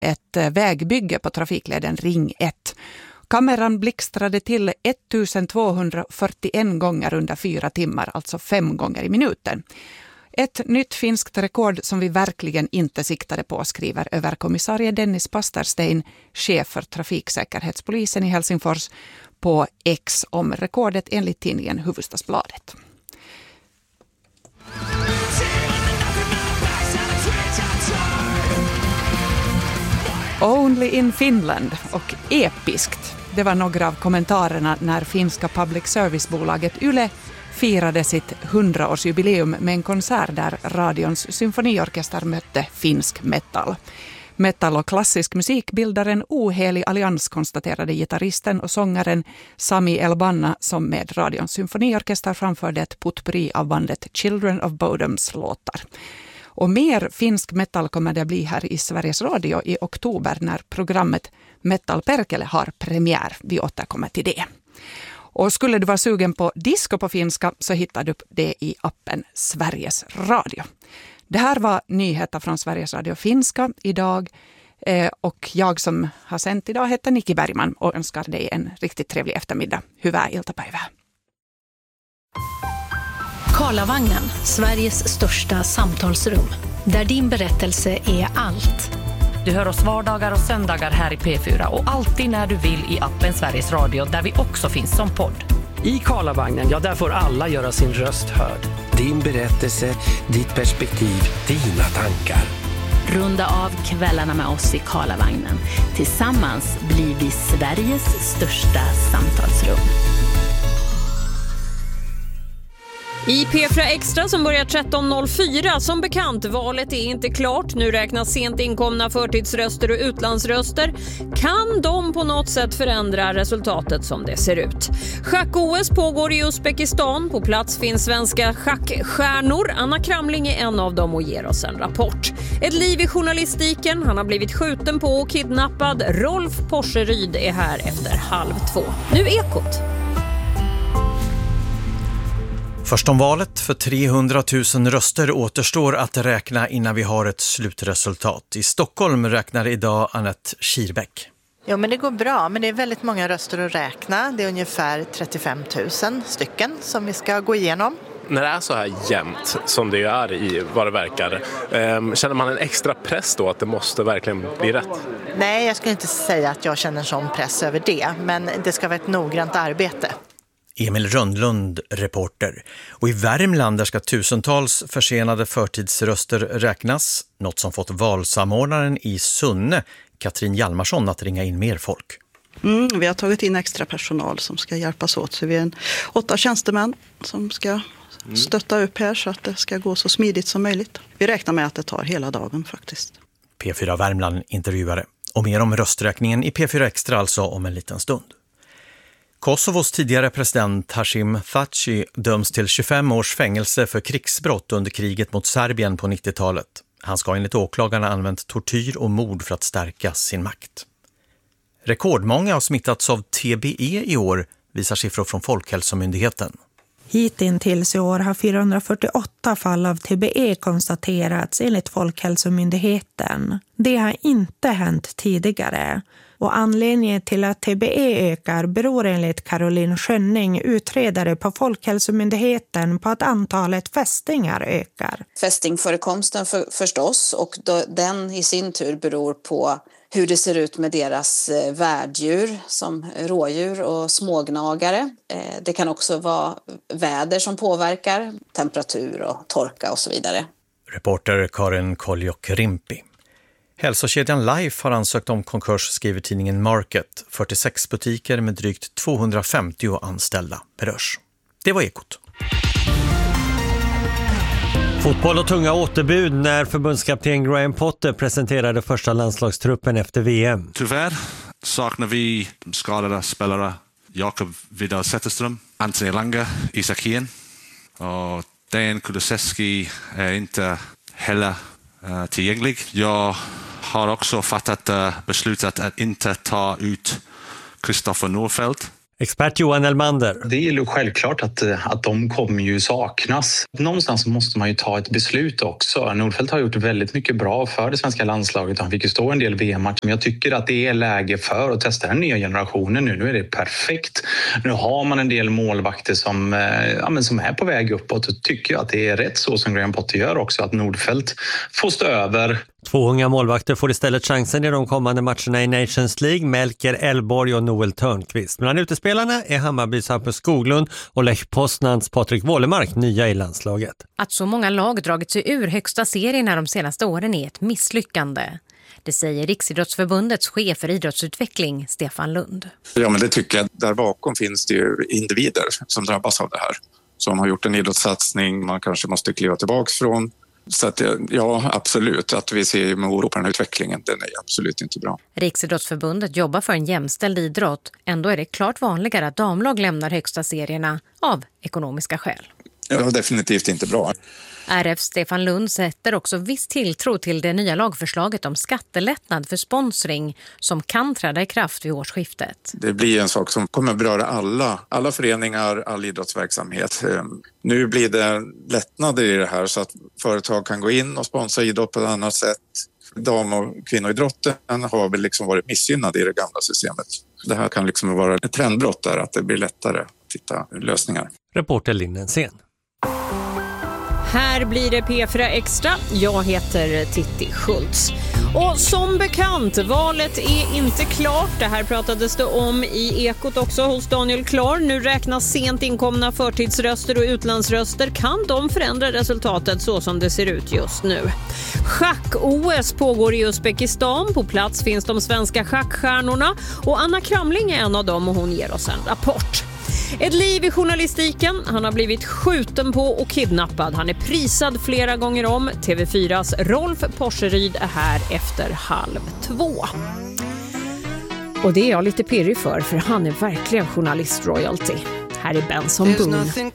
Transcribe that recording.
ett vägbygge på trafikleden Ring 1. Kameran blixtrade till 1241 gånger under 4 timmar, alltså 5 gånger i minuten. Ett nytt finskt rekord som vi verkligen inte siktade på, skriver överkommissarie Dennis Pasterstein, chef för trafiksäkerhetspolisen i Helsingfors, på X om rekordet enligt tidningen Hufvudstadsbladet. Only in Finland och episkt. Det var några av kommentarerna när finska public service-bolaget Yle firade sitt 100-årsjubileum med en konsert där radions symfoniorkester mötte finsk metal. Metal och klassisk musik bildar en ohelig allians, konstaterade gitarristen och sångaren Sami Elbanna, som med radions symfoniorkester framförde ett potpourri av bandet Children of Bodoms låtar. Och mer finsk metal kommer det bli här i Sveriges Radio i oktober när programmet Metal Perkele har premiär. Vi återkommer till det. Och skulle du vara sugen på disco på finska så hittar du det i appen Sveriges Radio. Det här var nyheter från Sveriges Radio finska idag. Och jag som har sänt idag heter Nikki Bergman och önskar dig en riktigt trevlig eftermiddag. Hyvää iltapäivää. Karlavagnen, Sveriges största samtalsrum. Där din berättelse är allt. Du hör oss vardagar och söndagar här i P4 och alltid när du vill i appen Sveriges Radio där vi också finns som podd. I Karlavagnen, ja, där får alla göra sin röst hörd. Din berättelse, ditt perspektiv, dina tankar. Runda av kvällarna med oss i Karlavagnen. Tillsammans blir vi Sveriges största samtalsrum. I P4 Extra som börjar 13.04, som bekant, valet är inte klart. Nu räknas sent inkomna förtidsröster och utlandsröster. Kan de på något sätt förändra resultatet som det ser ut? Schack-OS pågår i Uzbekistan. På plats finns svenska schackstjärnor. Anna Kramling är en av dem och ger oss en rapport. Ett liv i journalistiken. Han har blivit skjuten på och kidnappad. Rolf Porseryd är här efter 1:30. Nu Ekot. Först om valet, för 300 000 röster återstår att räkna innan vi har ett slutresultat. I Stockholm räknar idag Annette Schierbeck. Jo, men det går bra, men det är väldigt många röster att räkna. Det är ungefär 35 000 stycken som vi ska gå igenom. När det är så här jämnt som det är i vad det verkar, känner man en extra press då att det måste verkligen bli rätt? Nej, jag skulle inte säga att jag känner sån press över det, men det ska vara ett noggrant arbete. Emil Rönnlund, reporter. Och i Värmland där ska tusentals försenade förtidsröster räknas. Något som fått valsamordnaren i Sunne, Katrin Hjalmarsson, att ringa in mer folk. Vi har tagit in extra personal som ska hjälpas åt. Så vi är 8 tjänstemän som ska stötta upp här så att det ska gå så smidigt som möjligt. Vi räknar med att det tar hela dagen faktiskt. P4 Värmland intervjuare. Och mer om rösträkningen i P4 Extra alltså om en liten stund. Kosovos tidigare president Hashim Thaçi döms till 25 års fängelse för krigsbrott under kriget mot Serbien på 90-talet. Han ska enligt åklagarna använt tortyr och mord för att stärka sin makt. Rekordmånga har smittats av TBE i år, visar siffror från Folkhälsomyndigheten. Hittills i år har 448 fall av TBE konstaterats enligt Folkhälsomyndigheten. Det har inte hänt tidigare. Och anledningen till att TBE ökar beror enligt Caroline Schönning, utredare på Folkhälsomyndigheten, på att antalet fästingar ökar. Fästingförekomsten förstås, och den i sin tur beror på hur det ser ut med deras värddjur som rådjur och smågnagare. Det kan också vara väder som påverkar, temperatur och torka och så vidare. Reporter Karin Koljok-Rimpi. Hälsokedjan Life har ansökt om konkurs, skriver tidningen Market. 46 butiker med drygt 250 anställda berörs. Det var Ekot. Fotboll och tunga återbud när förbundskapten Graham Potter presenterade första landslagstruppen efter VM. Tyvärr saknar vi skadade spelare. Jakob Vidal Zetterström, Anthony Elanga, Isak Hien. Och Dejan Kulusevski är inte heller tillgänglig. Jag har också fattat beslutet att inte ta ut Kristoffer Nordfeldt. Expert Johan Elmander. Det är ju självklart att de kommer ju saknas. Någonstans måste man ju ta ett beslut också. Nordfeldt har gjort väldigt mycket bra för det svenska landslaget. Han fick ju stå en del VM-matcher. Men jag tycker att det är läge för att testa den nya generationen nu. Nu är det perfekt. Nu har man en del målvakter som är på väg uppåt. Och tycker jag att det är rätt så som Graham Potter gör också. Att Nordfeldt får stå över. 2 unga målvakter får istället chansen i de kommande matcherna i Nations League. Melker Elborg och Noel Törnqvist. Bland utespelarna är Hammarbys Hampus Skoglund och Lech Poznans Patrik Wålemark nya i landslaget. Att så många lag dragit sig ur högsta serierna de senaste åren är ett misslyckande. Det säger Riksidrottsförbundets chef för idrottsutveckling, Stefan Lund. Ja, men det tycker jag. Där bakom finns det ju individer som drabbas av det här. Som har gjort en idrottssatsning man kanske måste kliva tillbaka från. Så att, ja, absolut. Att vi ser med oro på den här utvecklingen, den är absolut inte bra. Riksidrottsförbundet jobbar för en jämställd idrott. Ändå är det klart vanligare att damlag lämnar högsta serierna av ekonomiska skäl. Ja, definitivt inte bra. RF Stefan Lund sätter också viss tilltro till det nya lagförslaget om skattelättnad för sponsring som kan träda i kraft vid årsskiftet. Det blir en sak som kommer beröra alla föreningar, all idrottsverksamhet. Nu blir det lättnader i det här så att företag kan gå in och sponsra idrott på ett annat sätt. Dam- och kvinnoidrotten har väl liksom varit missgynnade i det gamla systemet. Det här kan liksom vara ett trendbrott där, att det blir lättare att hitta lösningar. Reporter Linnensen. Här blir det P4 Extra. Jag heter Titti Schultz. Och som bekant, valet är inte klart. Det här pratades det om i Ekot också hos Daniel Klar. Nu räknas sent inkomna förtidsröster och utlandsröster. Kan de förändra resultatet så som det ser ut just nu? Schack-OS pågår i Uzbekistan. På plats finns de svenska schackstjärnorna. Och Anna Kramling är en av dem och hon ger oss en rapport. Ett liv i journalistiken. Han har blivit skjuten på och kidnappad. Han är prisad flera gånger om. TV4s Rolf Porseryd är här efter 1:30. Och det är jag lite pirrig för han är verkligen journalist-royalty. Här är Benson Boone.